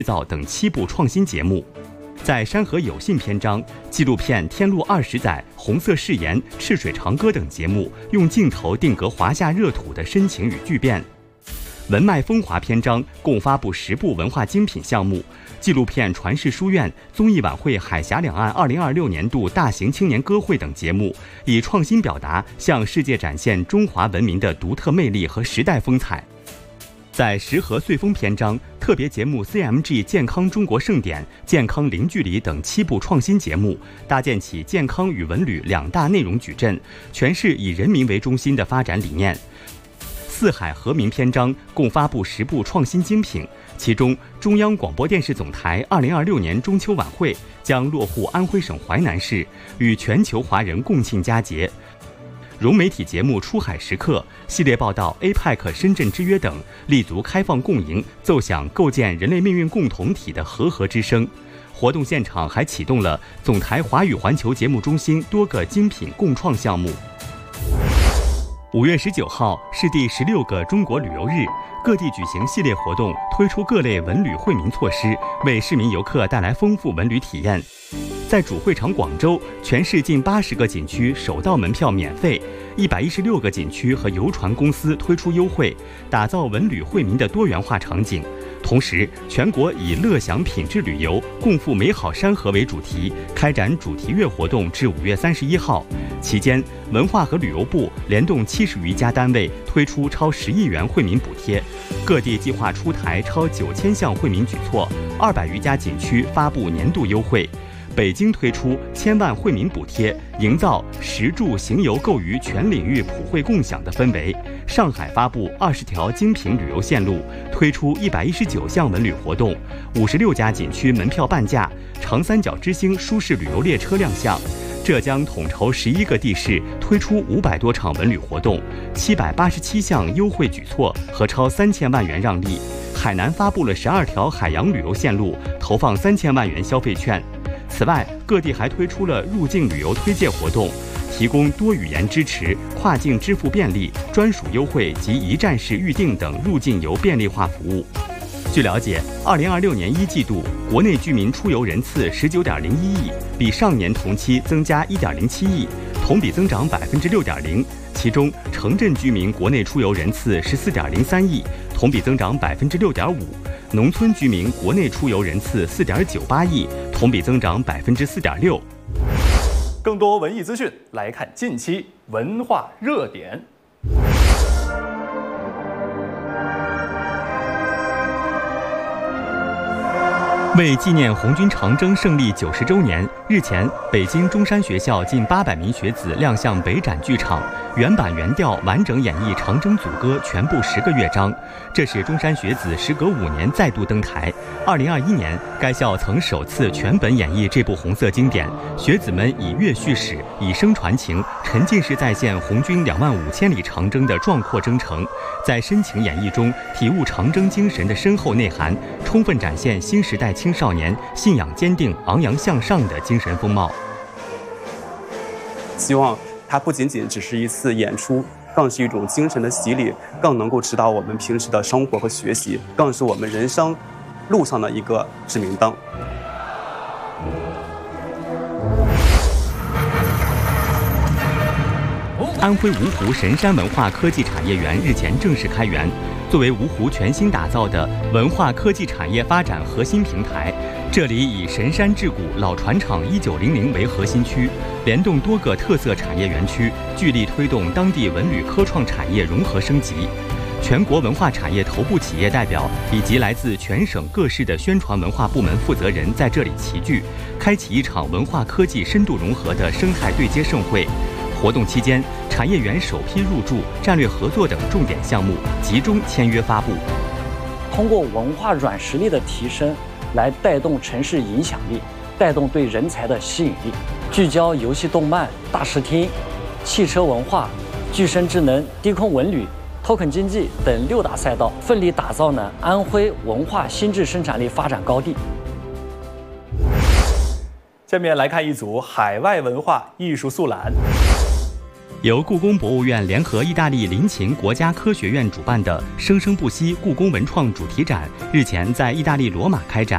造等7部创新节目。在山河有幸篇章，纪录片《天路20载》、红色誓言、赤水长歌等节目用镜头定格华夏热土的深情与巨变。文脉风华篇章共发布10部文化精品项目，纪录片《传世书院》、综艺晚会海峡两岸2026年度大型青年歌会等节目，以创新表达向世界展现中华文明的独特魅力和时代风采。在时和岁丰篇章，特别节目 CMG 健康中国盛典、健康零距离等7部创新节目，搭建起健康与文旅2大内容矩阵，诠释以人民为中心的发展理念。四海和民篇章共发布10部创新精品，其中中央广播电视总台2026年中秋晚会将落户安徽省淮南市，与全球华人共庆佳节。融媒体节目出海时刻系列报道 APEC 深圳之约等，立足开放共赢，奏响构建人类命运共同体的和合之声。活动现场还启动了总台华语环球节目中心多个精品共创项目。5月19号是第16个中国旅游日，各地举行系列活动，推出各类文旅惠民措施，为市民游客带来丰富文旅体验。在主会场广州，全市近80个景区首到门票免费，116个景区和游船公司推出优惠，打造文旅惠民的多元化场景。同时，全国以乐享品质旅游，共赴美好山河为主题，开展主题月活动至5月31号。期间，文化和旅游部联动70余家单位推出超10亿元惠民补贴，各地计划出台超9000项惠民举措，200余家景区发布年度优惠。北京推出1000万惠民补贴，营造食住行游购娱全领域普惠共享的氛围。上海发布20条精品旅游线路，推出119项文旅活动，56家景区门票半价，长三角之星舒适旅游列车亮相。浙江统筹11个地市推出500多场文旅活动，787项优惠举措和超3000万元让利。海南发布了12条海洋旅游线路，投放3000万元消费券。此外，各地还推出了入境旅游推介活动，提供多语言支持、跨境支付便利、专属优惠及一站式预订等入境游便利化服务。据了解，2026年1季度国内居民出游人次19.01亿，比上年同期增加1.07亿，同比增长6.0%。其中，城镇居民国内出游人次14.03亿，同比增长6.5%；农村居民国内出游人次4.98亿，同比增长4.6%。 更多文艺资讯，来看近期文化热点。 为纪念红军长征胜利90周年，日前，北京中山学校近800名学子亮相北展剧场，原版原调完整演绎长征组歌全部10个乐章。这是中山学子时隔5年再度登台。2021年，该校曾首次全本演绎这部红色经典，学子们以乐叙史，以声传情，沉浸式再现红军25000里长征的壮阔征程，在深情演绎中体悟长征精神的深厚内涵，充分展现新时代青少年信仰坚定、昂扬向上的精神风貌。 希望它不仅仅只是一次演出，更是一种精神的洗礼，更能够指导我们平时的生活和学习，更是我们人生路上的一个指明灯。 安徽芜湖神山文化科技产业园日前正式开园。作为芜湖全新打造的文化科技产业发展核心平台，这里以神山智谷老船厂1900为核心区，联动多个特色产业园区，聚力推动当地文旅科创产业融合升级。全国文化产业头部企业代表以及来自全省各市的宣传文化部门负责人在这里齐聚，开启一场文化科技深度融合的生态对接盛会。活动期间，产业园首批入驻、战略合作等重点项目集中签约发布。 通过文化软实力的提升，来带动城市影响力，带动对人才的吸引力。聚焦游戏动漫、大视听、汽车文化、具身智能、低空文旅、token 经济等6大赛道，奋力打造呢安徽文化新质生产力发展高地。 下面来看一组海外文化艺术速览。 由故宫博物院联合意大利林琴国家科学院主办的“生生不息故宫文创”主题展，日前在意大利罗马开展。